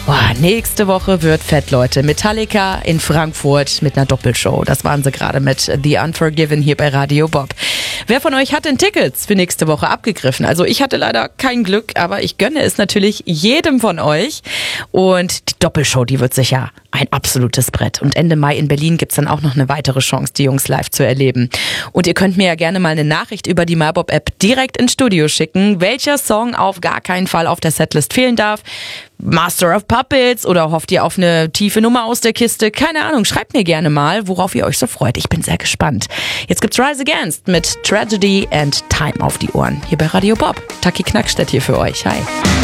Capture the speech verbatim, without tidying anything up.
Boah, nächste Woche wird fett, Leute. Metallica in Frankfurt mit einer Doppelshow. Das waren sie gerade mit The Unforgiven hier bei Radio Bob. Wer von euch hat denn Tickets für nächste Woche abgegriffen? Also ich hatte leider kein Glück, aber ich gönne es natürlich jedem von euch. Und die Doppelshow, die wird sicher ein absolutes Brett. Und Ende Mai in Berlin gibt's dann auch noch eine weitere Chance, die Jungs live zu erleben. Und ihr könnt mir ja gerne mal eine Nachricht über die MyBob-App direkt ins Studio schicken, welcher Song auf gar keinen Fall auf der Setlist fehlen darf. Master of Puppets oder hofft ihr auf eine tiefe Nummer aus der Kiste? Keine Ahnung, schreibt mir gerne mal, worauf ihr euch so freut. Ich bin sehr gespannt. Jetzt gibt's Rise Against mit Tragedy and Time auf die Ohren. Hier bei Radio Bob. Taki Knackstedt hier für euch. Hi.